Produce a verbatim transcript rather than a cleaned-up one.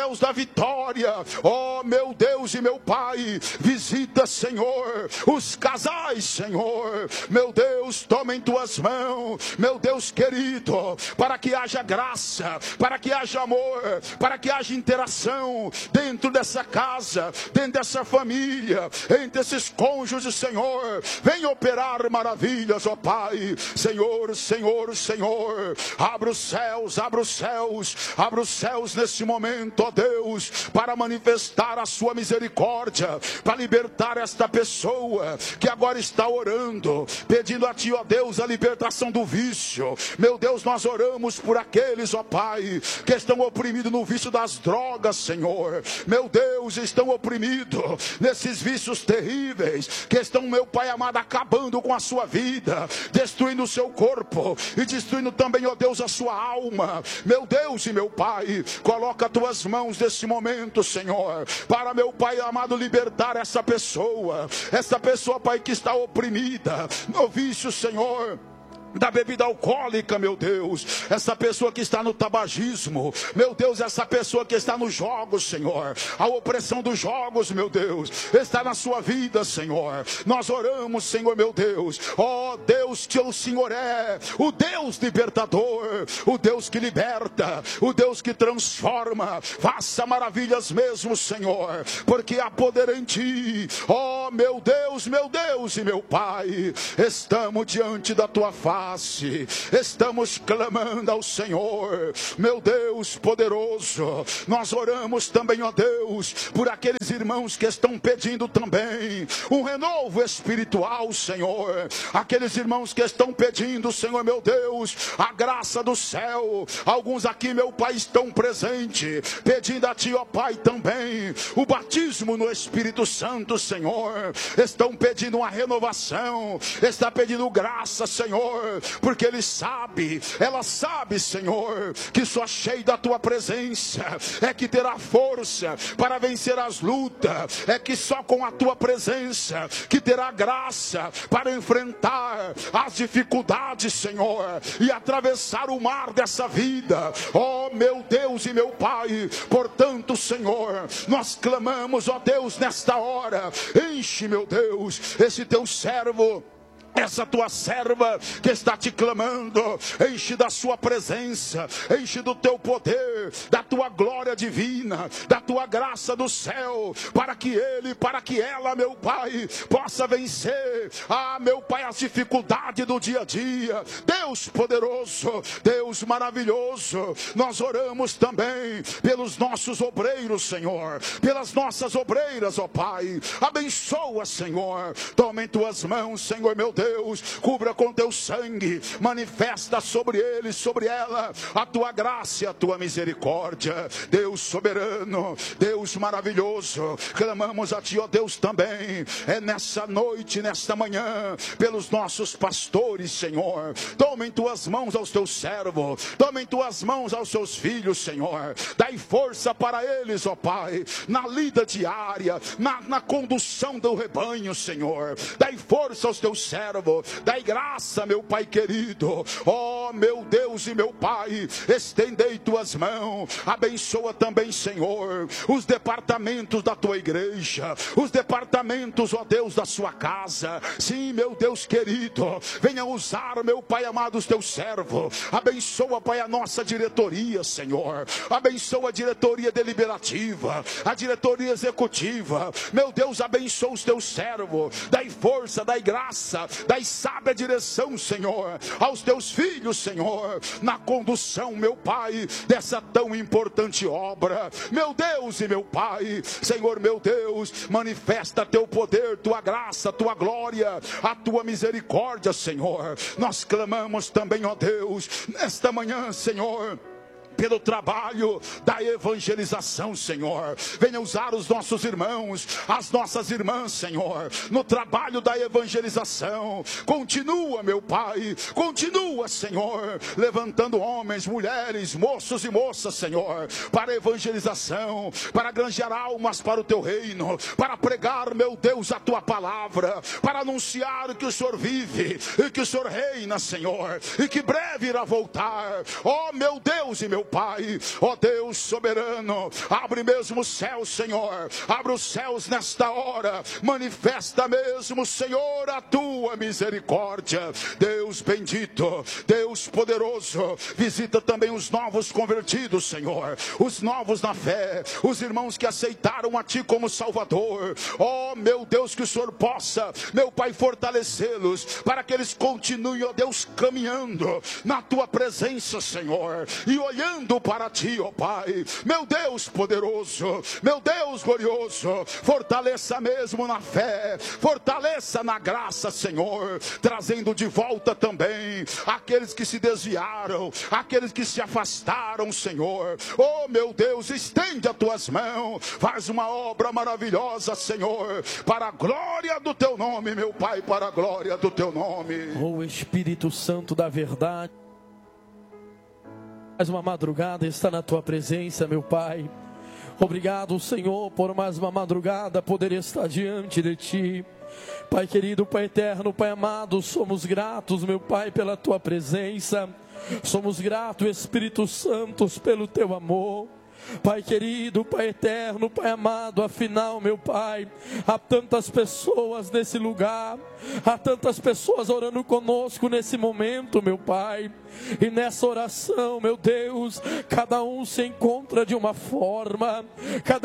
Deus da vitória. Ó meu Deus e meu Pai, visita, Senhor, os casais, Senhor. Meu Deus, toma em tuas mãos, meu Deus querido, para que haja graça, para que haja amor, para que haja interação dentro dessa casa, dentro dessa família, entre esses cônjuges, Senhor. Vem operar maravilhas, ó Pai. Senhor, Senhor, Senhor, abra os céus, abra os céus, abra os céus nesse momento, ó Deus, para manifestar a sua misericórdia, para libertar esta pessoa que agora está orando, pedindo a Ti, ó Deus, a libertação do vício. Meu Deus, nós oramos por aqueles, ó Pai, que estão oprimidos no vício das drogas, Senhor. Meu Deus, estão oprimidos nesses vícios terríveis, que estão, meu Pai amado, acabando com a sua vida, destruindo o seu corpo e destruindo também, ó Deus, a sua alma. Meu Deus e meu Pai, coloca as tuas mãos nesse momento, Senhor, para, meu Pai amado, libertar essa pessoa, essa pessoa, Pai, que está oprimida no vício, Senhor, da bebida alcoólica, meu Deus, essa pessoa que está no tabagismo, meu Deus, essa pessoa que está nos jogos, Senhor, a opressão dos jogos, meu Deus, está na sua vida, Senhor. Nós oramos, Senhor, meu Deus, ó oh, Deus, que o Senhor é o Deus libertador, o Deus que liberta, o Deus que transforma. Faça maravilhas mesmo, Senhor, porque há poder em Ti. Ó oh, meu Deus, meu Deus e meu Pai, estamos diante da Tua face, estamos clamando ao Senhor, meu Deus poderoso. Nós oramos também, ó Deus, por aqueles irmãos que estão pedindo também um renovo espiritual, Senhor. Aqueles irmãos que estão pedindo, Senhor, meu Deus, a graça do céu. Alguns aqui, meu Pai, estão presentes, pedindo a Ti, ó Pai, também o batismo no Espírito Santo, Senhor. Estão pedindo uma renovação, está pedindo graça, Senhor, porque Ele sabe, ela sabe, Senhor, que só cheio da Tua presença é que terá força para vencer as lutas, é que só com a Tua presença que terá graça para enfrentar as dificuldades, Senhor, e atravessar o mar dessa vida. Ó meu Deus e meu Pai, portanto, Senhor, nós clamamos, ó Deus, nesta hora, enche, meu Deus, esse Teu servo, essa Tua serva que está Te clamando, enche da Sua presença, enche do Teu poder, da Tua glória divina, da Tua graça do céu, para que ele, para que ela, meu Pai, possa vencer, ah, meu Pai, as dificuldades do dia a dia. Deus poderoso, Deus maravilhoso, nós oramos também pelos nossos obreiros, Senhor, pelas nossas obreiras, ó Pai. Abençoa, Senhor, toma em Tuas mãos, Senhor, meu Deus, Deus, cubra com Teu sangue, manifesta sobre ele, sobre ela, a Tua graça e a Tua misericórdia. Deus soberano, Deus maravilhoso, clamamos a Ti, ó Deus, também, é nessa noite, nesta manhã, pelos nossos pastores, Senhor. Toma em Tuas mãos aos Teus servos, toma em Tuas mãos aos Seus filhos, Senhor. Dai força para eles, ó Pai, na lida diária, na, na condução do rebanho, Senhor. Dai força aos Teus servos, dai graça, meu Pai querido. Ó meu Deus e meu Pai, estendei Tuas mãos, abençoa também, Senhor, os departamentos da Tua igreja, os departamentos, ó Deus, da sua casa. Sim, meu Deus querido, venha usar, meu Pai amado, os Teus servos. Abençoa, Pai, a nossa diretoria, Senhor. Abençoa a diretoria deliberativa, a diretoria executiva. Meu Deus, abençoa os Teus servos, dai força, dai graça, dai sábia direção, Senhor, aos Teus filhos, Senhor, na condução, meu Pai, dessa tão importante obra. Meu Deus e meu Pai, Senhor, meu Deus, manifesta Teu poder, Tua graça, Tua glória, a Tua misericórdia, Senhor. Nós clamamos também, ó Deus, nesta manhã, Senhor, pelo trabalho da evangelização, Senhor. Venha usar os nossos irmãos, as nossas irmãs, Senhor, no trabalho da evangelização. Continua, meu Pai, continua, Senhor, levantando homens, mulheres, moços e moças, Senhor, para a evangelização, para granjear almas para o Teu reino, para pregar, meu Deus, a Tua palavra, para anunciar que o Senhor vive e que o Senhor reina, Senhor, e que breve irá voltar. Ó meu Deus e meu Pai. Ó Deus soberano, abre mesmo o céu, Senhor. Abre os céus nesta hora. Manifesta mesmo, Senhor, a tua misericórdia. Deus bendito, Deus poderoso, visita também os novos convertidos, Senhor. Os novos na fé, os irmãos que aceitaram a Ti como Salvador. Ó meu Deus, que o Senhor possa, meu Pai, fortalecê-los, para que eles continuem, ó Deus, caminhando na Tua presença, Senhor, e olhando para Ti, ó Pai. Meu Deus poderoso, meu Deus glorioso, fortaleça mesmo na fé, fortaleça na graça, Senhor, trazendo de volta também aqueles que se desviaram, aqueles que se afastaram, Senhor. Oh meu Deus, estende as Tuas mãos, faz uma obra maravilhosa, Senhor, para a glória do Teu nome, meu Pai, para a glória do Teu nome. Oh Espírito Santo da verdade, mais uma madrugada está na Tua presença, meu Pai. Obrigado, Senhor, por mais uma madrugada poder estar diante de Ti. Pai querido, Pai eterno, Pai amado, somos gratos, meu Pai, pela Tua presença. Somos gratos, Espírito Santo, pelo Teu amor. Pai querido, Pai eterno, Pai amado, afinal, meu Pai, há tantas pessoas nesse lugar, há tantas pessoas orando conosco nesse momento, meu Pai, e nessa oração, meu Deus, cada um se encontra de uma forma, cada